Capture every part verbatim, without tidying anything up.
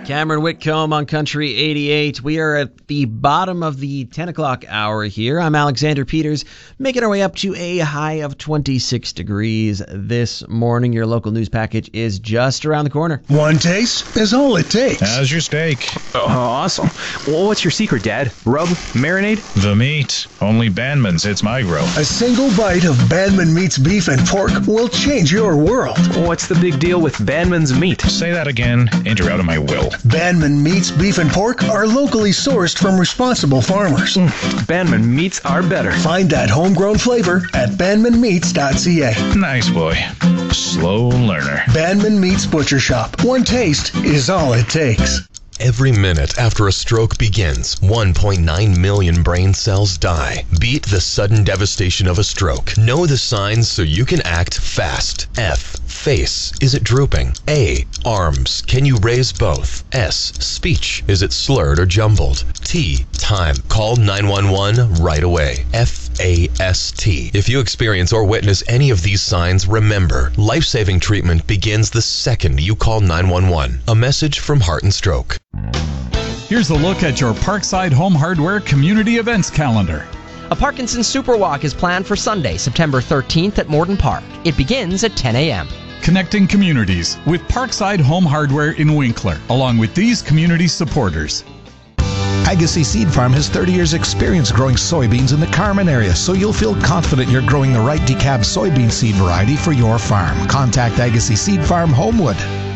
Cameron Whitcomb on Country eighty-eight. We are at the bottom of the ten o'clock hour here. I'm Alexander Peters, making our way up to a high of twenty-six degrees this morning. Your local news package is just around the corner. One taste is all it takes. How's your steak? Oh, awesome. Well, what's your secret, Dad? Rub? Marinade? The meat. Only Bandman's hits my grill. A single bite of Bandman Meat's beef and pork will change your world. What's the big deal with Bandman's meat? Say that again, and you're out of my will. Bandman Meat's beef and pork are locally sourced from responsible farmers. Mm, Bandman meats are better. Find that homegrown flavor at bandman meats dot c a. Nice boy. Slow learner. Bandman Meats Butcher Shop. One taste is all it takes. Every minute after a stroke begins, one point nine million brain cells die. Beat the sudden devastation of a stroke. Know the signs so you can act fast. F. Face. Is it drooping? A. Arms. Can you raise both? S. Speech. Is it slurred or jumbled? T. Time. Call nine one one right away. F A S T. If you experience or witness any of these signs, remember, life-saving treatment begins the second you call nine one one. A message from Heart and Stroke. Here's a look at your Parkside Home Hardware Community Events calendar. A Parkinson Super Walk is planned for Sunday, September thirteenth at Morden Park. It begins at ten a.m. Connecting communities with Parkside Home Hardware in Winkler, along with these community supporters. Agassi Seed Farm has thirty years experience growing soybeans in the Carmen area, so you'll feel confident you're growing the right decab soybean seed variety for your farm. Contact Agassi Seed Farm, Homewood.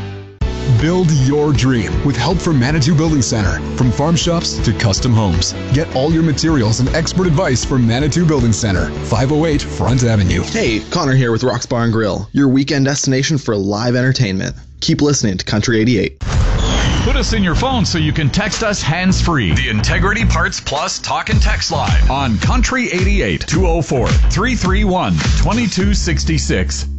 Build your dream with help from Manitou Building Center. From farm shops to custom homes. Get all your materials and expert advice from Manitou Building Center, five oh eight Front Avenue. Hey, Connor here with Rock's Bar and Grill, your weekend destination for live entertainment. Keep listening to Country eighty-eight. Put us in your phone so you can text us hands-free. The Integrity Parts Plus Talk and Text Line on Country eighty-eight, two oh four, three three one, two two six six.